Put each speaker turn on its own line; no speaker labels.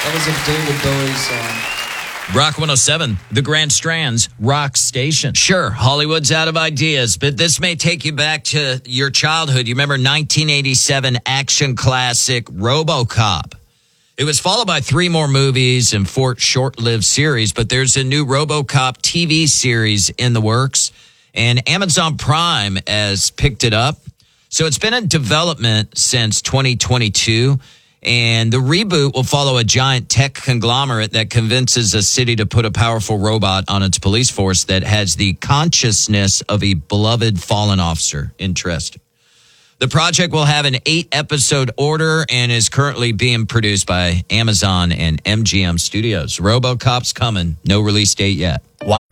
That was a David Bowie song.
Rock 107, the Grand Strand's Rock Station. Sure, Hollywood's out of ideas, but this may take you back to your childhood. You remember 1987 action classic RoboCop. It was followed by 3 more movies and 4 short-lived series, but there's a new RoboCop TV series in the works, and Amazon Prime has picked it up. So it's been in development since 2022. And the reboot will follow a giant tech conglomerate that convinces a city to put a powerful robot on its police force that has the consciousness of a beloved fallen officer. Interesting. The project will have an 8-episode order and is currently being produced by Amazon and MGM Studios. RoboCop's coming. No release date yet.